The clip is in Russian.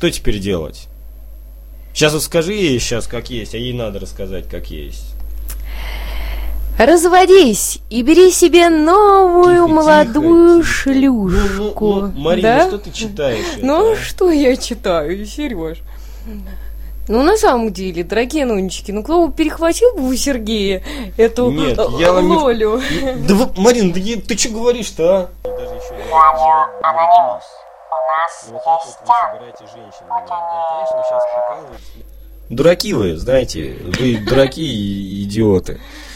Что теперь делать? Сейчас вот скажи ей сейчас как есть, а ей надо рассказать как есть. Разводись и бери себе новую молодую шлюшку. Марина, да? что ты читаешь? Ну, что я читаю, Сереж? Ну, на самом деле, дорогие нонечки, ну, кто бы перехватил бы у Сергея эту Нет, я вам Лолю? Да вот, Марин, ты что говоришь-то, а? Даже еще Анонимус. У нас вот так есть вот вы собираете женщин. Конечно, вы сейчас прикалываетесь. Дураки вы, знаете, вы дураки и идиоты.